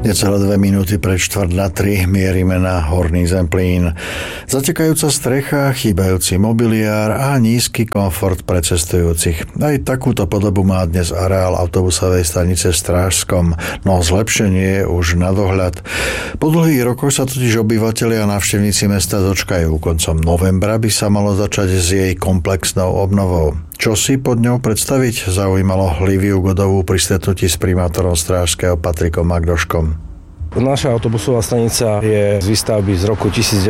Necelé 2 minúty pred 2:45 mierime na Horný Zemplín. Zatekajúca strecha, chýbajúci mobiliár a nízky komfort pre cestujúcich. Aj takúto podobu má dnes areál autobusovej stanice v Strážskom, no zlepšenie je už na dohľad. Po dlhých rokoch sa totiž obyvatelia a návštevníci mesta dočkajú. Koncom novembra by sa malo začať s jej komplexnou obnovou. Čo si pod ňou predstaviť, zaujímalo Liviu Godovú pri stretnutí s primátorom Strážskeho Patrikom Magdoškom. Naša autobusová stanica je z výstavby z roku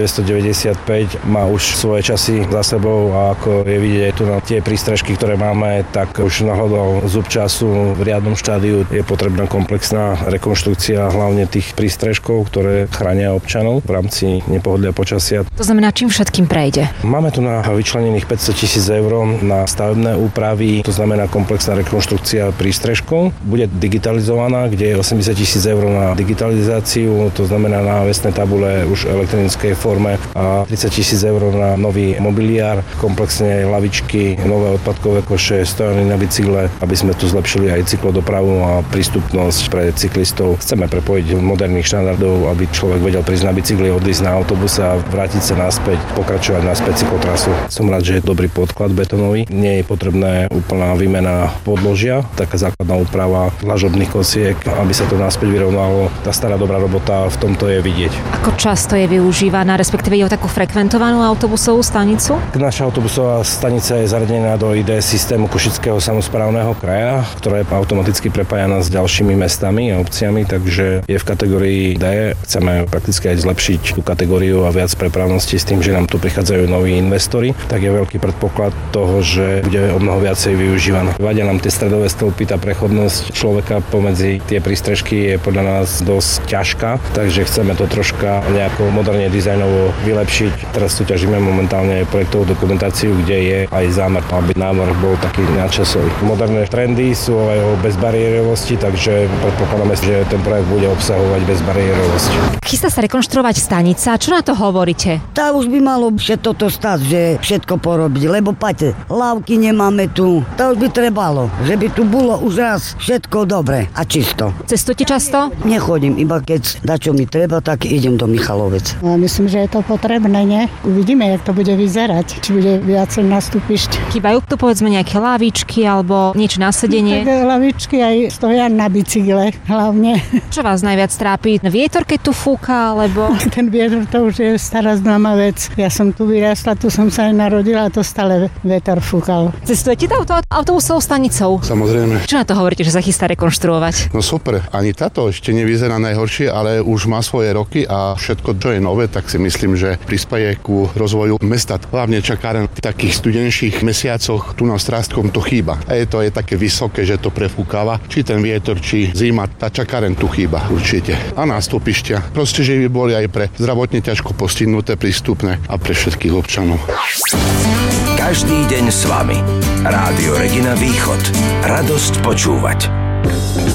1995, má už svoje časy za sebou a ako je vidieť aj tu na tie prístrežky, ktoré máme, tak už nahľadal zub času v riadnom štádiu. Je potrebná komplexná rekonštrukcia hlavne tých prístrežkov, ktoré chránia občanov v rámci nepohodlia počasia. To znamená, čím všetkým prejde? Máme tu na vyčlenených 500 000 eur na stavebné úpravy, to znamená komplexná rekonštrukcia prístrežkov. Bude digitalizovaná, kde je 80 000 eur na digitalizáciu, to znamená na návesné tabule už v elektronickej forme a 30 000 eur na nový mobiliár, komplexne lavičky, nové odpadkové koše, stojany na bicykle, aby sme tu zlepšili aj cyklodopravu a prístupnosť pre cyklistov. Chceme prepojiť moderných štandardov, aby človek vedel prísť na bicykli, odísť na autobuse a vrátiť sa naspäť, pokračovať naspäť cyklotrasu. Som rád, že je dobrý podklad betónový. Nie je potrebné úplná výmena podložia, taká základná úprava dlažobných kosiek, aby sa to naspäť vyrovnalo. Tá stará dobrá robota v tomto je vidieť. Ako často je využívaná, respektíve je o takú frekventovanú autobusovú stanicu? Naša autobusová stanica je zaradená do ID systému Košického samosprávneho kraja, ktorá je automaticky prepájaná s ďalšími mestami a obciami, takže je v kategórii D. Chceme prakticky aj zlepšiť tú kategóriu a viac prepravnosti s tým, že nám tu prichádzajú noví investori, tak je veľký predpoklad toho, že bude o mnoho viacej využívaná. Vadia nám tie stredové stĺpy, tá prechodnosť človeka pomedzi tie prístrežky je podľa nás dosť ťažká, takže chceme to troška nejako moderne dizajnovo vylepšiť. Teraz súťažíme momentálne projektovú dokumentáciu, kde je aj zámer, aby návrh bol taký nadčasový. Moderné trendy sú aj o bezbariérovosti, takže predpokladáme, že ten projekt bude obsahovať bezbariérovosť. Chystá sa rekonštruovať stanica, čo na to hovoríte? Tá už by malo všetko to stať, že všetko porobiť, lebo paťte, lávky nemáme tu. To už by trebalo, že by tu bolo už raz všetko dobre a čisto. Cestujete často? Nechodím, iba keď dačo mi treba, tak idem do Michalovec. No, myslím, že je to potrebné, nie? Uvidíme, jak to bude vyzerať, či bude viacej nastúpišť. Chýbajú tu povedzme nejaké lavičky alebo niečo na sedenie? Tak lavičky aj stoja na bicykle hlavne. Čo vás najviac trápi? Vietor, keď tu fúka, alebo... Ten vietor to už je stará známa vec. Ja som tu vyrástla, tu som sa aj narodila a to stále vietor fúkal. Cestujete touto autobusovou stanicou? Samozrejme. Čo na to hovoríte, že sa chystá rekonštruovať? No super, ani táto ešte nevyzerá najhoršie, ale už má svoje roky a všetko, čo je nové, tak si myslím, že prispeje ku rozvoju mesta. Hlavne čakáren v takých studenších mesiacoch tu na Strážskom to chýba. A je také vysoké, že to prefúkava. Či ten vietor, či zima, tá čakáren tu chýba určite. A nástupištia. Proste, že by boli aj pre zdravotne ťažko postihnuté prístupné a pre všetkých občanov. Každý deň s vami. Rádio Regina Východ. Radosť počúvať.